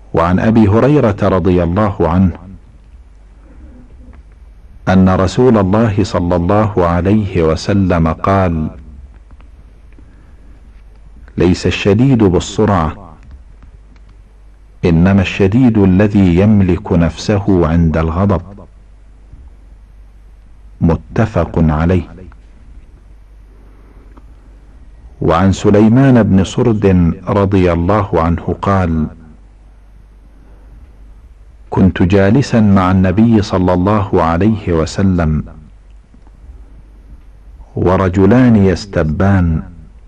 وعن أبي هريرة رضي الله عنه أن رسول الله صلى الله عليه وسلم قال: ليس الشديد بالسرعة، إنما الشديد الذي يملك نفسه عند الغضب. متفق عليه. وعن سليمان بن صرد رضي الله عنه قال: كنت جالسا مع النبي صلى الله عليه وسلم ورجلان يستبان،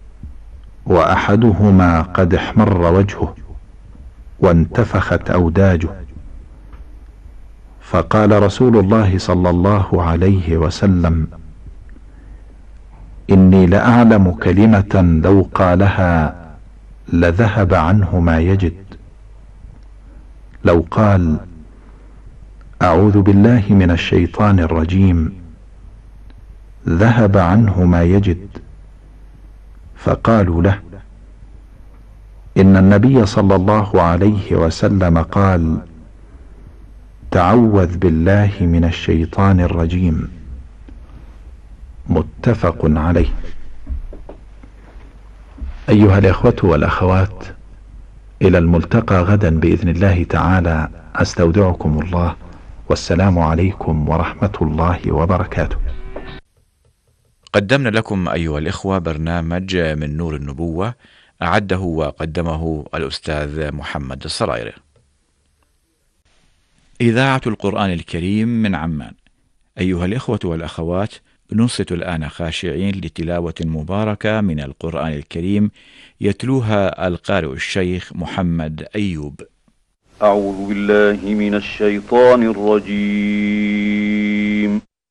وأحدهما قد احمر وجهه وانتفخت أوداجه، فقال رسول الله صلى الله عليه وسلم: إني لأعلم كلمة لو قالها لذهب عنه ما يجد. لو قال: أعوذ بالله من الشيطان الرجيم، ذهب عنه ما يجد. فقالوا له: إن النبي صلى الله عليه وسلم قال: تعوذ بالله من الشيطان الرجيم. متفق عليه. أيها الإخوة والأخوات، إلى الملتقى غدا بإذن الله تعالى. أستودعكم الله، والسلام عليكم ورحمة الله وبركاته. قدمنا لكم أيها الإخوة برنامج من نور النبوة، أعده وقدمه الأستاذ محمد السرايري. إذاعة القرآن الكريم من عمان. أيها الإخوة والأخوات، ننصت الآن خاشعين لتلاوة مباركة من القرآن الكريم يتلوها القارئ الشيخ محمد أيوب. أعوذ بالله من الشيطان الرجيم.